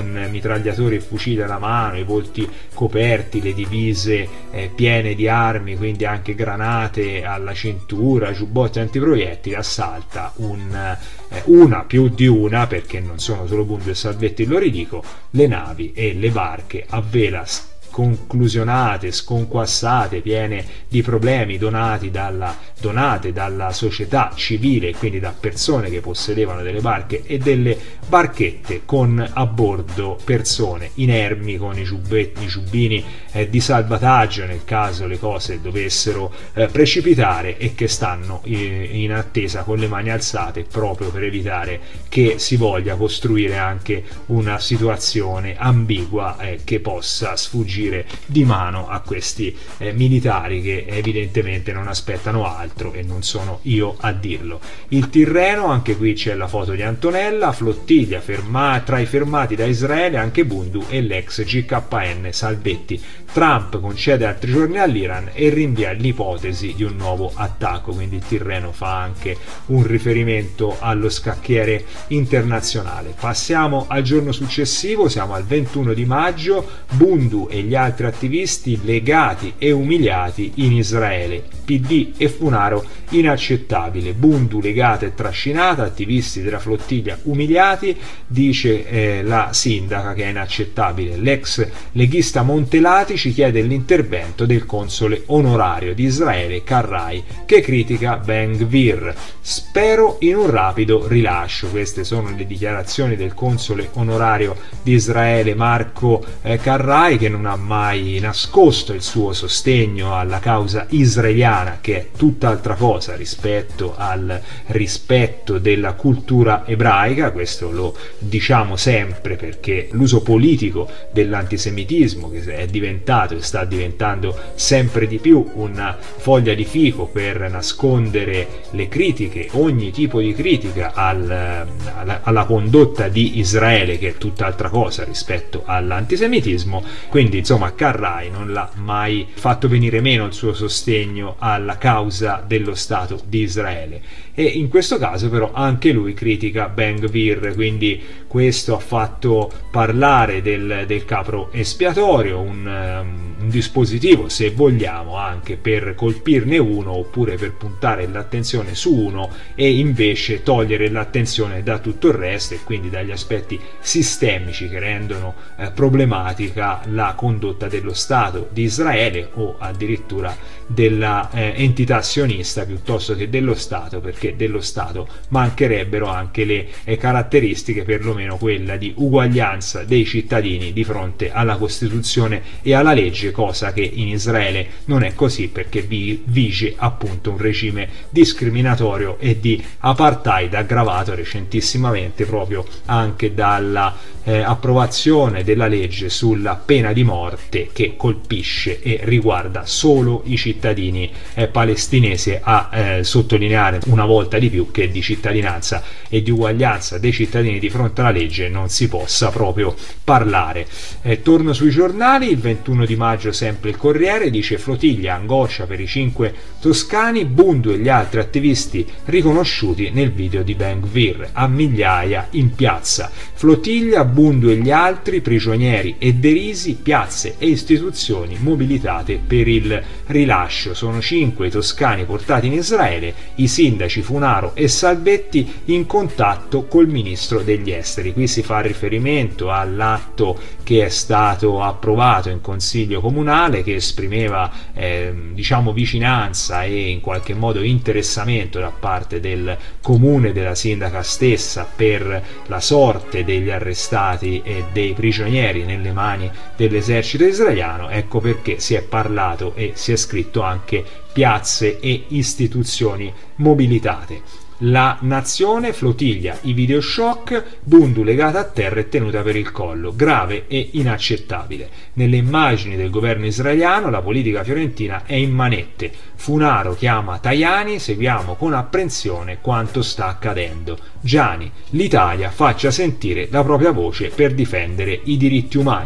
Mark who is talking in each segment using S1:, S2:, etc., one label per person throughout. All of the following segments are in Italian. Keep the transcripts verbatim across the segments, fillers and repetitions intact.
S1: con mitragliatori e fucili alla mano, i volti coperti, le divise eh, piene di armi, quindi anche granate alla cintura, giubbotti antiproiettili, assalta un, eh, una più di una, perché non sono solo Bundu e Salvetti, lo ridico, le navi e le barche a vela conclusionate, sconquassate, piene di problemi donati dalla, donate dalla società civile, quindi da persone che possedevano delle barche e delle barchette con a bordo persone inermi con i giubbetti, i giubbini eh, di salvataggio nel caso le cose dovessero eh, precipitare, e che stanno in, in attesa con le mani alzate, proprio per evitare che si voglia costruire anche una situazione ambigua eh, che possa sfuggire di mano a questi eh, militari, che evidentemente non aspettano altro, e non sono io a dirlo. Il Tirreno, anche qui c'è la foto di Antonella, flottiglia ferma, tra i fermati da Israele anche Bundu e l'ex G K N Salvetti. Trump concede altri giorni all'Iran e rinvia l'ipotesi di un nuovo attacco, quindi il Tirreno fa anche un riferimento allo scacchiere internazionale. Passiamo al giorno successivo, siamo al ventuno di maggio, Bundu e gli altri attivisti legati e umiliati in Israele, P D e Funaro inaccettabile, Bundu legata e trascinata, attivisti della flottiglia umiliati, dice eh, la sindaca che è inaccettabile. L'ex leghista Montelati ci chiede l'intervento del console onorario di Israele Karrai, che critica Ben Gvir, spero in un rapido rilascio. Queste sono le dichiarazioni del console onorario di Israele Marco eh, Karrai, che non ha mai nascosto il suo sostegno alla causa israeliana, che è tutt'altra cosa rispetto al rispetto della cultura ebraica. Questo lo diciamo sempre, perché l'uso politico dell'antisemitismo, che è diventato e sta diventando sempre di più una foglia di fico per nascondere le critiche, ogni tipo di critica al, alla, alla condotta di Israele, che è tutt'altra cosa rispetto all'antisemitismo. Quindi insomma Karrai non l'ha mai fatto venire meno il suo sostegno alla causa dello Stato di Israele, e in questo caso però anche lui critica Ben Gvir, quindi questo ha fatto parlare del, del capro espiatorio, un, um, un dispositivo, se vogliamo, anche per colpirne uno oppure per puntare l'attenzione su uno e invece togliere l'attenzione da tutto il resto, e quindi dagli aspetti sistemici che rendono eh, problematica la condotta dello Stato di Israele, o addirittura della eh, entità sionista piuttosto che dello Stato, perché dello Stato mancherebbero anche le eh, caratteristiche, perlomeno quella di uguaglianza dei cittadini di fronte alla Costituzione e alla legge, cosa che in Israele non è così, perché vi vige appunto un regime discriminatorio e di apartheid, aggravato recentissimamente proprio anche dalla eh, approvazione della legge sulla pena di morte, che colpisce e riguarda solo i cittadini eh, palestinesi, a eh, sottolineare una volta di più che di cittadinanza e di uguaglianza dei cittadini di fronte alla legge non si possa proprio parlare. Eh, torno sui giornali, il ventuno di maggio sempre il Corriere dice: flottiglia, angoscia per i cinque toscani, Bundu e gli altri attivisti riconosciuti nel video di Ben Gvir, a migliaia in piazza. Flottiglia, Bundu e gli altri prigionieri e derisi, piazze e istituzioni mobilitate per il rilascio. Sono cinque i toscani portati in Israele, i sindaci Funaro e Salvetti in contatto col ministro degli esteri. Qui si fa riferimento all'atto che è stato approvato in consiglio comunale, che esprimeva eh, diciamo vicinanza e in qualche modo interessamento da parte del comune e della sindaca stessa per la sorte degli arrestati e dei prigionieri nelle mani dell'esercito israeliano. Ecco perché si è parlato e si è scritto anche piazze e istituzioni mobilitate. La Nazione, flottiglia, i videoshock, Bundu legata a terra e tenuta per il collo, grave e inaccettabile. Nelle immagini del governo israeliano la politica fiorentina è in manette. Funaro chiama Tajani, seguiamo con apprensione quanto sta accadendo. Gianni, l'Italia faccia sentire la propria voce per difendere i diritti umani.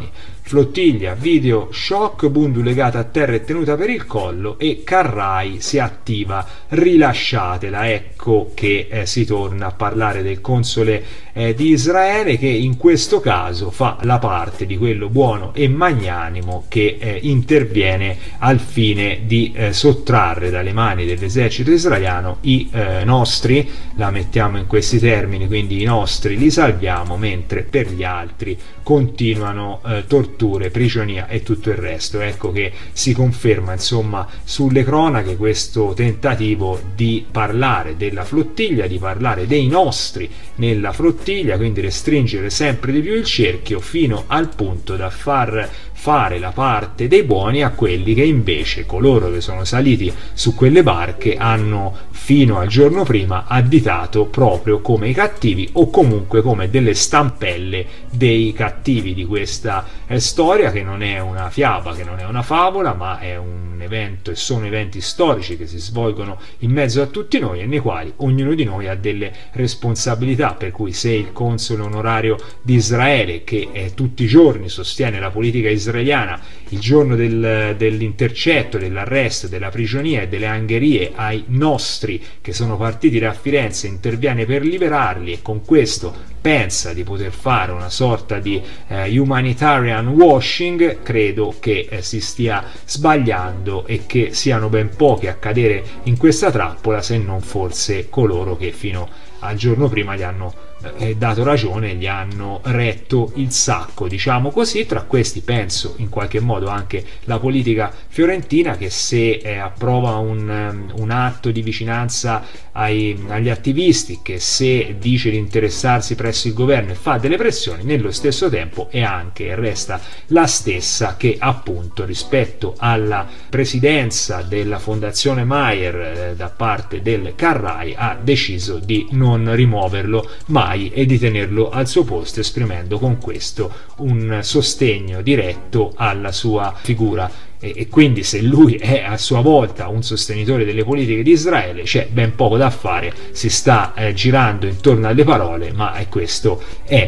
S1: Flottiglia, video shock, Bundu legata a terra e tenuta per il collo e Karray si attiva, rilasciatela. Ecco che eh, si torna a parlare del console eh, di Israele, che in questo caso fa la parte di quello buono e magnanimo che eh, interviene al fine di eh, sottrarre dalle mani dell'esercito israeliano i eh, nostri, la mettiamo in questi termini, quindi i nostri li salviamo, mentre per gli altri continuano eh, torture, prigionia e tutto il resto. Ecco che si conferma insomma sulle cronache questo tentativo di parlare della flottiglia, di parlare dei nostri nella flottiglia, quindi restringere sempre di più il cerchio fino al punto da far fare la parte dei buoni a quelli che invece, coloro che sono saliti su quelle barche, hanno fino al giorno prima additato proprio come i cattivi, o comunque come delle stampelle dei cattivi di questa eh, storia, che non è una fiaba, che non è una favola, ma è un evento e sono eventi storici che si svolgono in mezzo a tutti noi e nei quali ognuno di noi ha delle responsabilità. Per cui se il console onorario di Israele, che eh, tutti i giorni sostiene la politica israeliana, il giorno del, dell'intercetto, dell'arresto, della prigionia e delle angherie ai nostri che sono partiti da Firenze, interviene per liberarli e con questo pensa di poter fare una sorta di eh, humanitarian washing, credo che eh, si stia sbagliando e che siano ben pochi a cadere in questa trappola, se non forse coloro che fino al giorno prima gli hanno eh, dato ragione, gli hanno retto il sacco, diciamo così. Tra questi penso in qualche modo anche la politica fiorentina, che se eh, approva un, um, un atto di vicinanza ai, agli attivisti, che se dice di interessarsi presso il governo e fa delle pressioni, nello stesso tempo è anche e resta la stessa che appunto rispetto alla presidenza della fondazione Mayer eh, da parte del Karray ha deciso di non rimuoverlo mai e di tenerlo al suo posto, esprimendo con questo un sostegno diretto alla sua figura. E, e quindi se lui è a sua volta un sostenitore delle politiche di Israele, c'è ben poco da fare, si sta eh, girando intorno alle parole, ma è questo è.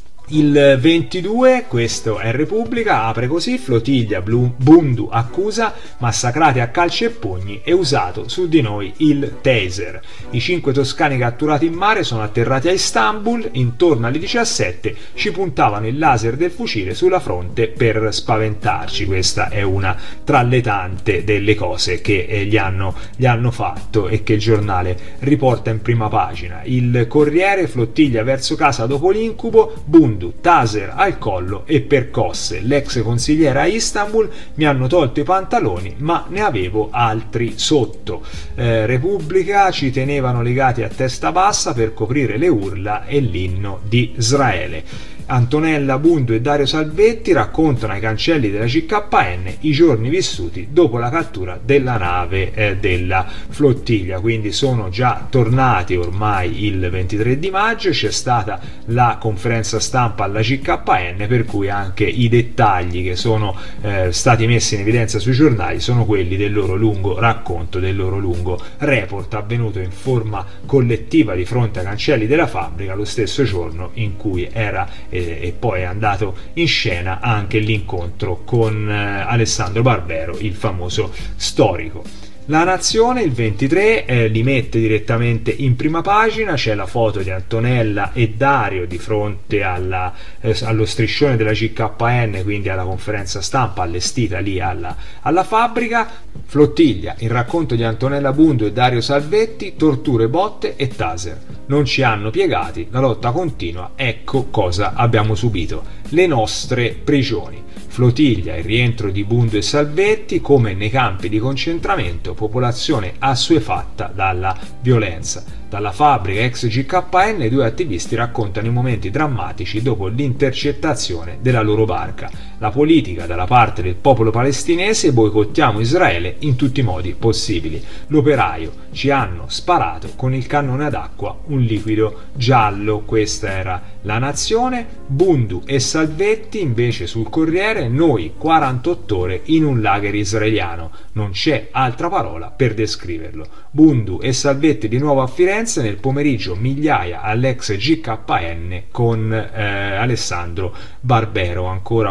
S1: Il ventidue, questo è Repubblica, apre così: flottiglia, Bundu accusa, massacrati a calci e pugni e usato su di noi il taser. I cinque toscani catturati in mare sono atterrati a Istanbul, intorno alle diciassette ci puntavano il laser del fucile sulla fronte per spaventarci. Questa è una tra le tante delle cose che eh, gli, hanno, gli hanno fatto e che il giornale riporta in prima pagina. Il Corriere: flottiglia verso casa dopo l'incubo, Bundu, taser al collo e percosse. L'ex consigliera a Istanbul: mi hanno tolto i pantaloni ma ne avevo altri sotto. eh, Repubblica: ci tenevano legati a testa bassa per coprire le urla e l'inno di Israele. Antonella Bundu e Dario Salvetti raccontano ai cancelli della C K N i giorni vissuti dopo la cattura della nave eh, della flottiglia. Quindi sono già tornati ormai il ventitré di maggio, c'è stata la conferenza stampa alla C K N, per cui anche i dettagli che sono eh, stati messi in evidenza sui giornali sono quelli del loro lungo racconto, del loro lungo report avvenuto in forma collettiva di fronte ai cancelli della fabbrica lo stesso giorno in cui era e poi è andato in scena anche l'incontro con eh, Alessandro Barbero, il famoso storico. La Nazione, il ventitré, eh, li mette direttamente in prima pagina, c'è la foto di Antonella e Dario di fronte alla, eh, allo striscione della C K N, quindi alla conferenza stampa allestita lì alla, alla fabbrica. Flottiglia, il racconto di Antonella Bundu e Dario Salvetti, torture, botte e taser. Non ci hanno piegati, la lotta continua, ecco cosa abbiamo subito. Le nostre prigioni. Flottiglia, il rientro di Bundu e Salvetti, come nei campi di concentramento, popolazione assuefatta dalla violenza. Dalla fabbrica ex G K N i due attivisti raccontano i momenti drammatici dopo l'intercettazione della loro barca. La politica dalla parte del popolo palestinese: boicottiamo Israele in tutti i modi possibili. L'operaio: ci hanno sparato con il cannone ad acqua un liquido giallo. Questa era La Nazione. Bundu e Salvetti invece sul Corriere: noi quarantotto ore in un lager israeliano, non c'è altra parola per descriverlo. Bundu e Salvetti di nuovo a Firenze, nel pomeriggio migliaia all'ex G K N con eh, Alessandro Barbero. Ancora qualche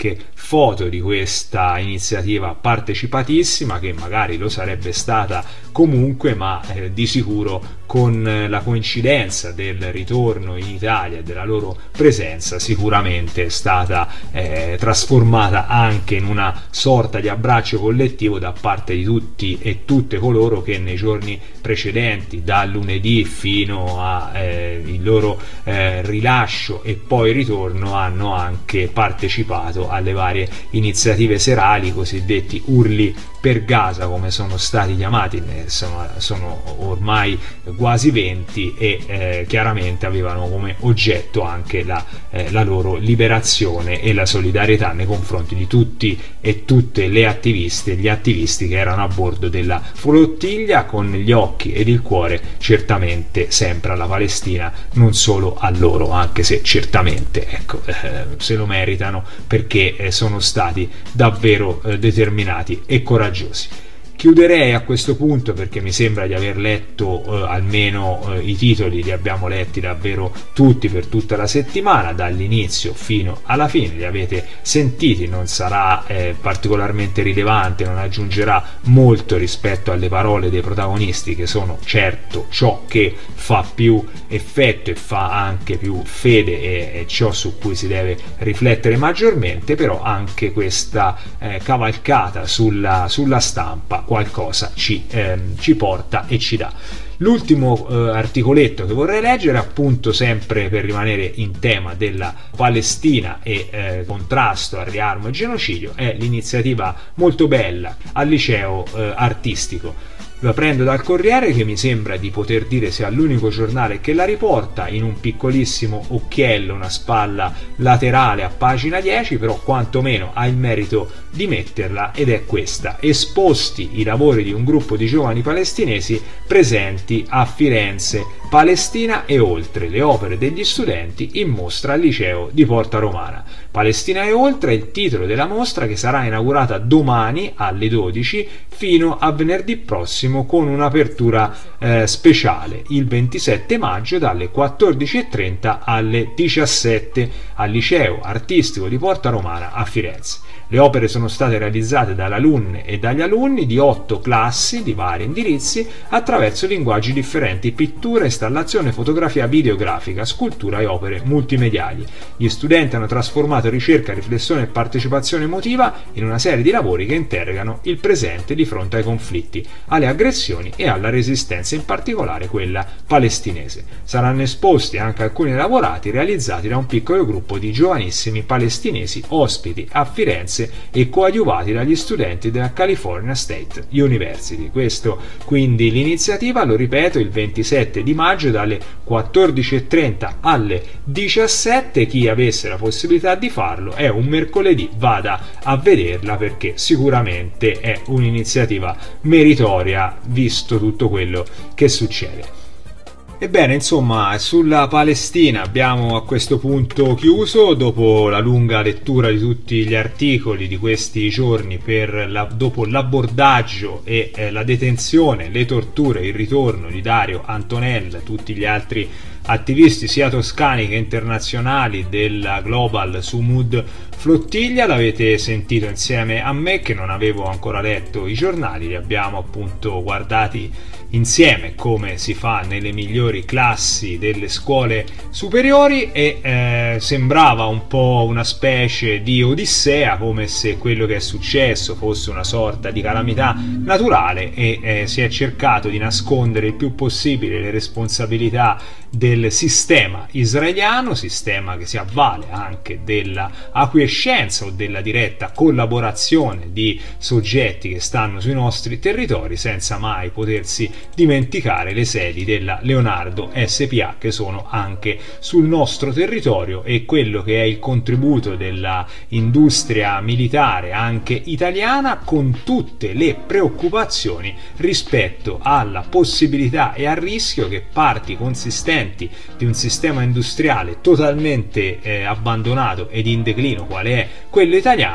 S1: anche foto di questa iniziativa partecipatissima, che magari lo sarebbe stata comunque, ma eh, di sicuro con la coincidenza del ritorno in Italia e della loro presenza sicuramente è stata eh, trasformata anche in una sorta di abbraccio collettivo da parte di tutti e tutte coloro che nei giorni precedenti, dal lunedì fino al eh, loro eh, rilascio e poi ritorno, hanno anche partecipato alle varie iniziative serali, cosiddetti urli per Gaza come sono stati chiamati, sono, sono ormai quasi venti e eh, chiaramente avevano come oggetto anche la, eh, la loro liberazione e la solidarietà nei confronti di tutti e tutte le attiviste e gli attivisti che erano a bordo della flottiglia, con gli occhi ed il cuore certamente sempre alla Palestina, non solo a loro, anche se certamente ecco, eh, se lo meritano, perché eh, sono stati davvero eh, determinati e coraggiosi. Chiuderei a questo punto, perché mi sembra di aver letto eh, almeno eh, i titoli li abbiamo letti davvero tutti per tutta la settimana, dall'inizio fino alla fine, li avete sentiti, non sarà eh, particolarmente rilevante, non aggiungerà molto rispetto alle parole dei protagonisti, che sono certo ciò che fa più effetto e fa anche più fede e, e ciò su cui si deve riflettere maggiormente, però anche questa eh, cavalcata sulla, sulla stampa qualcosa ci, ehm, ci porta e ci dà. L'ultimo eh, articoletto che vorrei leggere, appunto sempre per rimanere in tema della Palestina e eh, contrasto al riarmo e genocidio, è l'iniziativa molto bella al liceo eh, artistico. La prendo dal Corriere, che mi sembra di poter dire sia l'unico giornale che la riporta, in un piccolissimo occhiello, una spalla laterale a pagina dieci, però quantomeno ha il merito di metterla, ed è questa: esposti i lavori di un gruppo di giovani palestinesi presenti a Firenze, Palestina e oltre, le opere degli studenti in mostra al liceo di Porta Romana. Palestina e oltre è il titolo della mostra, che sarà inaugurata domani alle dodici fino a venerdì prossimo, con un'apertura eh, speciale il ventisette maggio dalle quattordici e trenta alle diciassette al liceo artistico di Porta Romana a Firenze. Le opere sono state realizzate dalle alunne e dagli alunni di otto classi di vari indirizzi attraverso linguaggi differenti: pittura, installazione, fotografia, videografica, scultura e opere multimediali. Gli studenti hanno trasformato ricerca, riflessione e partecipazione emotiva in una serie di lavori che interrogano il presente di fronte ai conflitti, alle aggressioni e alla resistenza, in particolare quella palestinese. Saranno esposti anche alcuni elaborati realizzati da un piccolo gruppo di giovanissimi palestinesi ospiti a Firenze e coadiuvati dagli studenti della California State University. Questo quindi l'iniziativa, lo ripeto, il ventisette di maggio dalle quattordici e trenta alle diciassette. Chi avesse la possibilità di farlo, è un mercoledì, vada a vederla, perché sicuramente è un'iniziativa meritoria visto tutto quello che succede. Ebbene, insomma, sulla Palestina abbiamo a questo punto chiuso, dopo la lunga lettura di tutti gli articoli di questi giorni, per la, dopo l'abordaggio e eh, la detenzione, le torture, il ritorno di Dario Antonella, tutti gli altri attivisti sia toscani che internazionali della Global Sumud Flottiglia. L'avete sentito insieme a me, che non avevo ancora letto i giornali, li abbiamo appunto guardati insieme come si fa nelle migliori classi delle scuole superiori, e eh, sembrava un po' una specie di odissea, come se quello che è successo fosse una sorta di calamità naturale, e eh, si è cercato di nascondere il più possibile le responsabilità del sistema israeliano, sistema che si avvale anche della acquiescenza o della diretta collaborazione di soggetti che stanno sui nostri territori, senza mai potersi dimenticare le sedi della Leonardo S p A che sono anche sul nostro territorio, e quello che è il contributo della industria militare anche italiana, con tutte le preoccupazioni rispetto alla possibilità e al rischio che parti consistenti di un sistema industriale totalmente eh, abbandonato ed in declino quale è quello italiano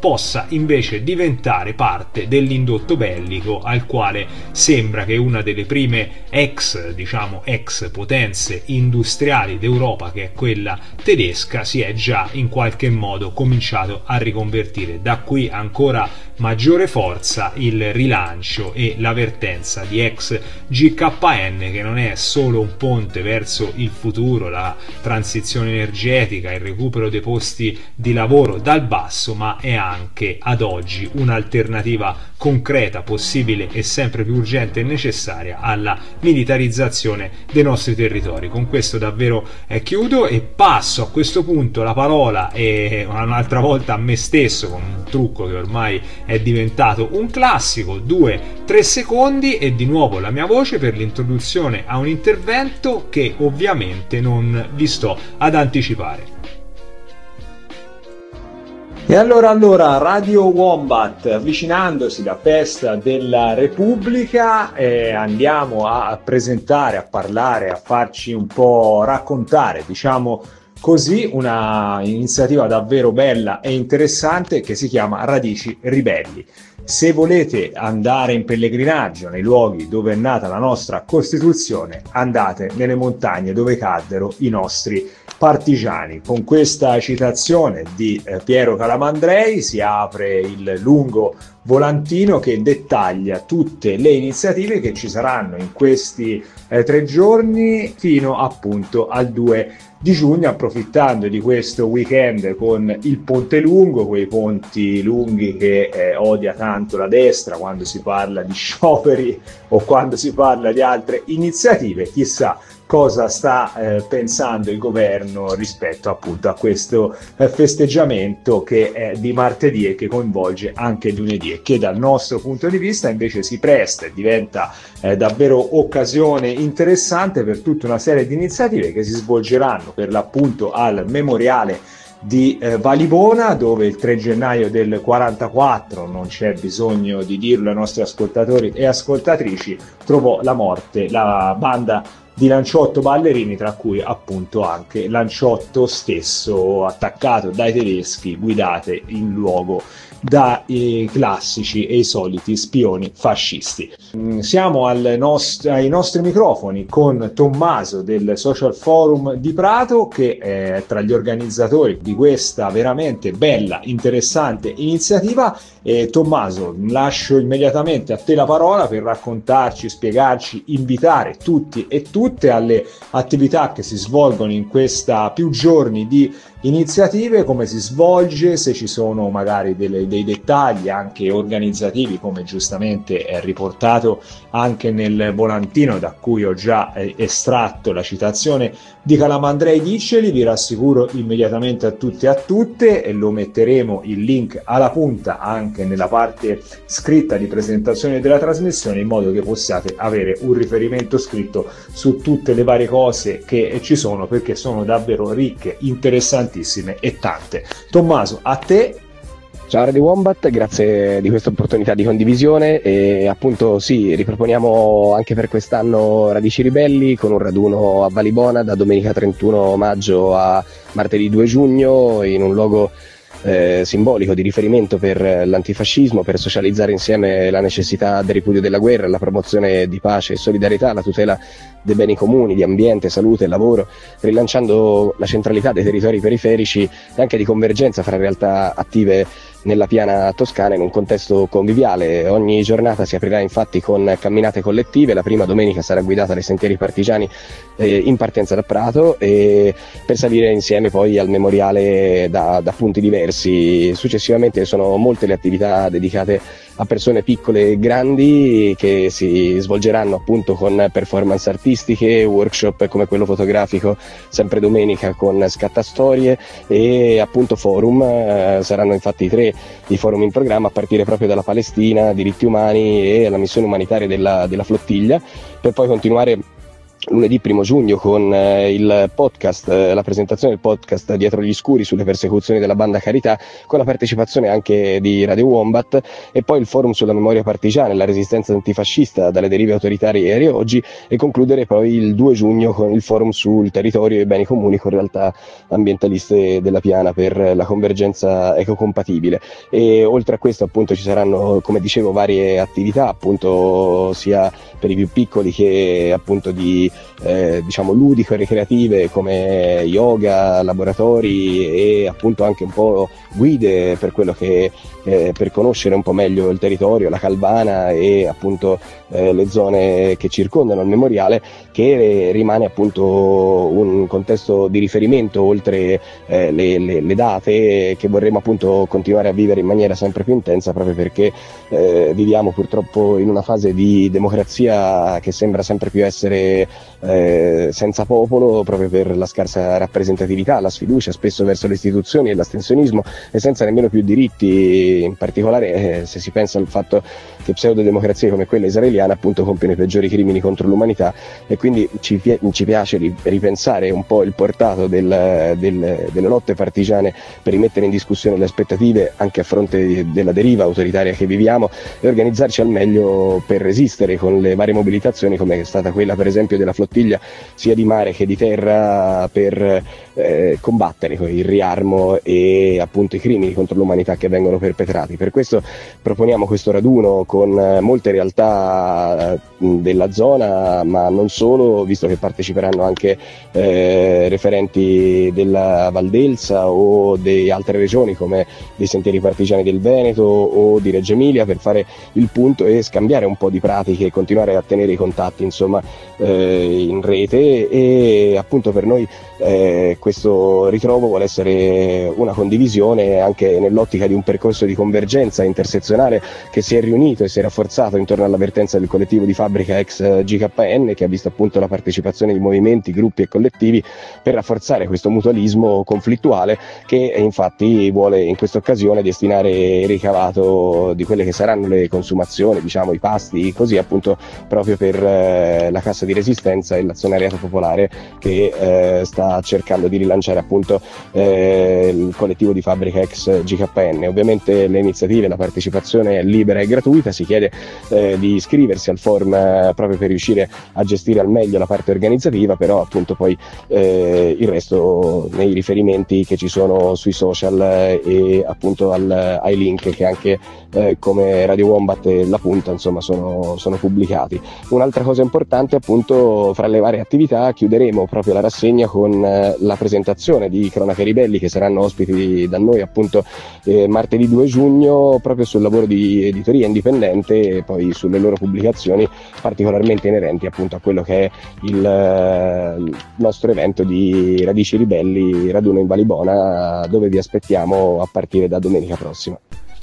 S1: possa invece diventare parte dell'indotto bellico, al quale sembra che una delle prime ex, diciamo, ex potenze industriali d'Europa, che è quella tedesca, si è già in qualche modo cominciato a riconvertire. Da qui ancora maggiore forza il rilancio e l'avvertenza di ex G K N, che non è solo un ponte verso il futuro, la transizione energetica, il recupero dei posti di lavoro dal basso, ma è anche ad oggi un'alternativa concreta, possibile e sempre più urgente e necessaria alla militarizzazione dei nostri territori. Con questo davvero eh, chiudo e passo a questo punto la parola e un'altra volta a me stesso, con un trucco che ormai è diventato un classico: due tre secondi e di nuovo la mia voce per l'introduzione a un intervento che ovviamente non vi sto ad anticipare.
S2: E allora, allora, Radio Wombat, avvicinandosi la festa della Repubblica, eh, andiamo a presentare, a parlare, a farci un po' raccontare, diciamo così, una iniziativa davvero bella e interessante che si chiama Radici Ribelli. Se volete andare in pellegrinaggio nei luoghi dove è nata la nostra Costituzione, andate nelle montagne dove caddero i nostri partigiani. Con questa citazione di eh, Piero Calamandrei si apre il lungo volantino che dettaglia tutte le iniziative che ci saranno in questi eh, tre giorni fino appunto al due di giugno, approfittando di questo weekend con il Ponte Lungo, quei ponti lunghi che eh, odia tanto la destra quando si parla di scioperi o quando si parla di altre iniziative. Chissà cosa sta eh, pensando il governo rispetto appunto a questo eh, festeggiamento che è di martedì e che coinvolge anche lunedì, e che dal nostro punto di vista invece si presta e diventa eh, davvero occasione interessante per tutta una serie di iniziative che si svolgeranno per l'appunto al memoriale di eh, Valibona, dove il tre gennaio del quarantaquattro, non c'è bisogno di dirlo ai nostri ascoltatori e ascoltatrici, trovò la morte la banda di Lanciotto ballerini, tra cui appunto anche Lanciotto stesso, attaccato dai tedeschi, guidate in luogo dai classici e i soliti spioni fascisti. Siamo al nost- ai nostri microfoni con Tommaso del Social Forum di Prato, che è tra gli organizzatori di questa veramente bella, interessante iniziativa. E Tommaso, lascio immediatamente a te la parola per raccontarci, spiegarci, invitare tutti e tutte alle attività che si svolgono in questa più giorni di iniziative, come si svolge, se ci sono magari delle, dei dettagli anche organizzativi, come giustamente è riportato anche nel volantino da cui ho già eh, estratto la citazione di Calamandrei Diceli. Vi rassicuro immediatamente a tutti e a tutte, e lo metteremo il link alla punta anche nella parte scritta di presentazione della trasmissione, in modo che possiate avere un riferimento scritto su tutte le varie cose che ci sono, perché sono davvero ricche, interessantissime e tante. Tommaso, a te.
S3: Ciao Radio Wombat, grazie di questa opportunità di condivisione. E appunto sì, riproponiamo anche per quest'anno Radici Ribelli con un raduno a Valibona da domenica trentuno maggio a martedì due giugno, in un luogo eh, simbolico di riferimento per l'antifascismo, per socializzare insieme la necessità del ripudio della guerra, la promozione di pace e solidarietà, la tutela dei beni comuni, di ambiente, salute e lavoro, rilanciando la centralità dei territori periferici e anche di convergenza fra realtà attive nella piana toscana in un contesto conviviale. Ogni giornata si aprirà infatti con camminate collettive. La prima domenica sarà guidata dai sentieri partigiani eh, in partenza da Prato, e per salire insieme poi al memoriale da, da punti diversi. Successivamente sono molte le attività dedicate a persone piccole e grandi, che si svolgeranno appunto con performance artistiche, workshop come quello fotografico sempre domenica con scattastorie, e appunto forum. Eh, saranno infatti tre i forum in programma, a partire proprio dalla Palestina, diritti umani e la missione umanitaria della, della flottiglia, per poi continuare lunedì primo giugno con eh, il podcast, eh, la presentazione del podcast Dietro gli Scuri sulle persecuzioni della banda Carità, con la partecipazione anche di Radio Wombat, e poi il forum sulla memoria partigiana e la resistenza antifascista dalle derive autoritarie e oggi, e concludere poi il due giugno con il forum sul territorio e beni comuni con realtà ambientaliste della Piana per la convergenza ecocompatibile. E oltre a questo appunto ci saranno, come dicevo, varie attività appunto sia per i più piccoli che appunto di Eh, diciamo ludico e ricreative come yoga, laboratori e appunto anche un po' guide per quello che eh, per conoscere un po' meglio il territorio, la Calvana e appunto eh, le zone che circondano il memoriale, che rimane appunto un contesto di riferimento oltre eh, le, le, le date che vorremmo appunto continuare a vivere in maniera sempre più intensa, proprio perché eh, viviamo purtroppo in una fase di democrazia che sembra sempre più essere Eh, senza popolo, proprio per la scarsa rappresentatività, la sfiducia spesso verso le istituzioni e l'astensionismo, e senza nemmeno più diritti, in particolare eh, se si pensa al fatto che pseudodemocrazie come quella israeliana appunto compiono i peggiori crimini contro l'umanità. E quindi ci, ci piace ripensare un po' il portato del, del, delle lotte partigiane per rimettere in discussione le aspettative anche a fronte della deriva autoritaria che viviamo, e organizzarci al meglio per resistere con le varie mobilitazioni, come è stata quella per esempio della flottiglia sia di mare che di terra, per eh, combattere il riarmo e appunto i crimini contro l'umanità che vengono perpetrati. Per questo proponiamo questo raduno con molte realtà della zona, ma non solo, visto che parteciperanno anche eh, referenti della Valdelsa o di altre regioni come dei Sentieri Partigiani del Veneto o di Reggio Emilia, per fare il punto e scambiare un po' di pratiche e continuare a tenere i contatti insomma eh, in rete. E appunto per noi eh, questo ritrovo vuole essere una condivisione anche nell'ottica di un percorso di convergenza intersezionale che si è riunito e si è rafforzato intorno all'avvertenza del collettivo di fabbrica ex G K N, che ha visto appunto la partecipazione di movimenti, gruppi e collettivi per rafforzare questo mutualismo conflittuale, che infatti vuole in questa occasione destinare il ricavato di quelle che saranno le consumazioni, diciamo i pasti, così appunto proprio per eh, la Cassa di Resistenza e l'azionariato popolare che eh, sta cercando di rilanciare appunto eh, il collettivo di fabbrica ex G K N. Ovviamente le iniziative, la partecipazione è libera e gratuita, si chiede eh, di iscriversi al forum eh, proprio per riuscire a gestire al meglio la parte organizzativa, però appunto poi eh, il resto nei riferimenti che ci sono sui social eh, e appunto al, ai link che anche eh, come Radio Wombat e La Punta insomma sono, sono pubblicati. Un'altra cosa importante appunto, fra le varie attività chiuderemo proprio la rassegna con eh, la presentazione di Cronache Ribelli, che saranno ospiti da noi appunto eh, martedì due giugno proprio sul lavoro di editoria indipendente e poi sulle loro pubblicazioni particolarmente inerenti appunto a quello che è il eh, nostro evento di Radici Ribelli Raduno in Valibona, dove vi aspettiamo a partire da domenica prossima.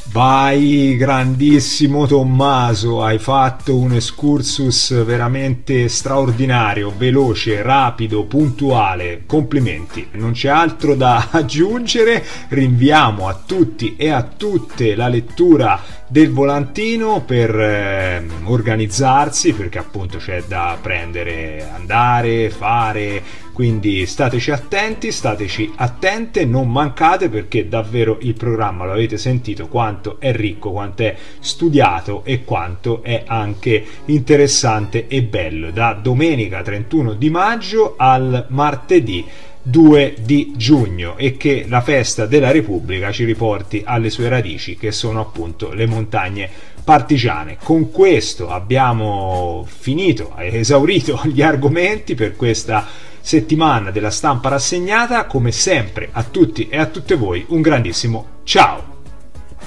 S1: Vai, grandissimo Tommaso, hai fatto un excursus veramente straordinario, veloce, rapido, puntuale, complimenti, non c'è altro da aggiungere. Rinviamo a tutti e a tutte la lettura del volantino per eh, organizzarsi, perché appunto c'è da prendere, andare, fare, quindi stateci attenti, stateci attente, non mancate, perché davvero il programma, lo avete sentito quanto è ricco, quanto è studiato e quanto è anche interessante e bello, da domenica trentuno di maggio al martedì due di giugno, e che la festa della Repubblica ci riporti alle sue radici, che sono appunto le montagne partigiane. Con questo abbiamo finito, esaurito gli argomenti per questa settimana della Stampa Rassegnata. Come sempre a tutti e a tutte voi un grandissimo ciao!